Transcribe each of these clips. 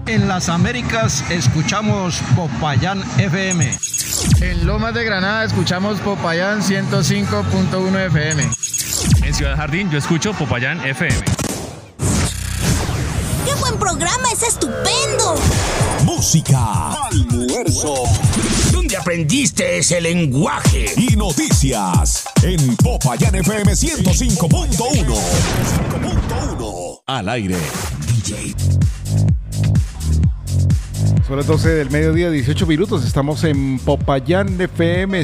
En las Américas escuchamos Popayán FM. En Lomas de Granada escuchamos Popayán 105.1 FM. En Ciudad Jardín yo escucho Popayán FM. ¡Qué buen programa! ¡Es estupendo! Música, almuerzo, ¿dónde aprendiste ese lenguaje? y noticias en Popayán FM 105.1. Al aire. DJ. Son las 12 del mediodía, 18 minutos. Estamos en Popayán FM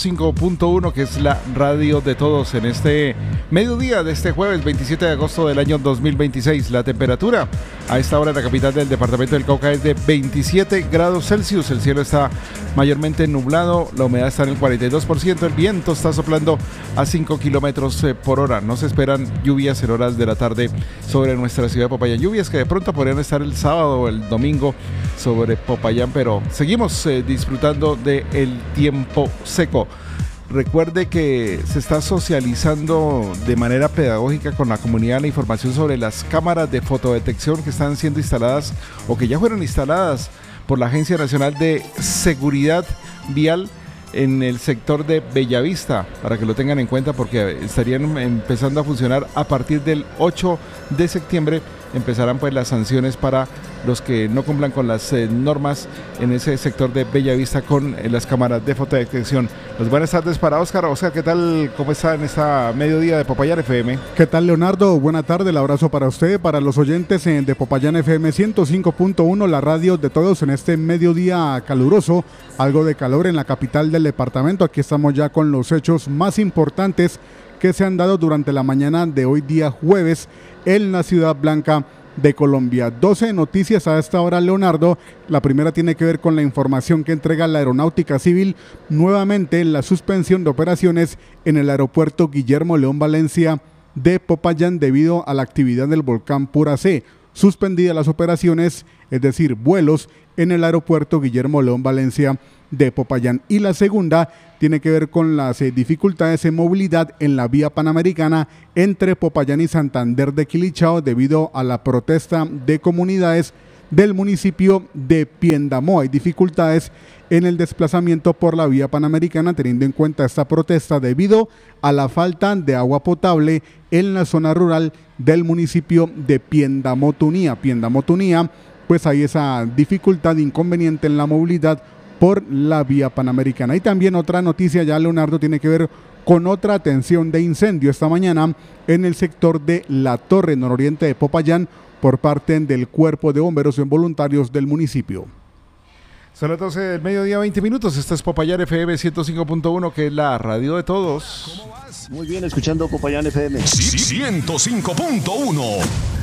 105.1, que es la radio de todos en este mediodía de este jueves 27 de agosto del año 2026. La temperatura a esta hora en la capital del departamento del Cauca es de 27 grados Celsius. El cielo está mayormente nublado, la humedad está en el 42%, el viento está soplando a 5 kilómetros por hora. No se esperan lluvias en horas de la tarde sobre nuestra ciudad de Popayán. Lluvias que de pronto podrían estar el sábado o el domingo sobre Popayán, pero seguimos disfrutando del tiempo seco. Recuerde que se está socializando de manera pedagógica con la comunidad la información sobre las cámaras de fotodetección que están siendo instaladas o que ya fueron instaladas por la Agencia Nacional de Seguridad Vial en el sector de Bellavista, para que lo tengan en cuenta, porque estarían empezando a funcionar a partir del 8 de septiembre. Empezarán pues las sanciones para los que no cumplan con las normas en ese sector de Bellavista con las cámaras de fotodetección. Pues buenas tardes para Oscar. Oscar, ¿qué tal? ¿Cómo está en esta mediodía de Popayán FM? ¿Qué tal, Leonardo? Buena tarde, el abrazo para usted, para los oyentes de Popayán FM 105.1, la radio de todos en este mediodía caluroso, algo de calor en la capital del departamento. Aquí estamos ya con los hechos más importantes que se han dado durante la mañana de hoy día jueves en la Ciudad Blanca de Colombia. 12 noticias a esta hora, Leonardo. La primera tiene que ver con la información que entrega la Aeronáutica Civil, nuevamente la suspensión de operaciones en el aeropuerto Guillermo León Valencia de Popayán debido a la actividad del volcán Puracé. Suspendidas las operaciones, es decir, vuelos en el aeropuerto Guillermo León Valencia de Popayán. Y la segunda tiene que ver con las dificultades en movilidad en la vía panamericana entre Popayán y Santander de Quilichao debido a la protesta de comunidades del municipio de Piendamó. Hay dificultades en el desplazamiento por la vía panamericana teniendo en cuenta esta protesta debido a la falta de agua potable en la zona rural del municipio de Piendamó Tunía. Pues hay esa dificultad, inconveniente en la movilidad por la vía panamericana. Y también otra noticia ya, Leonardo, tiene que ver con otra atención de incendio esta mañana en el sector de La Torre, nororiente de Popayán, por parte del Cuerpo de Bomberos en Voluntarios del municipio. Son las 12 del mediodía, 20 minutos. Esta es Popayán FM 105.1, que es la radio de todos. ¿Cómo vas? Muy bien, escuchando Popayán FM. 105.1.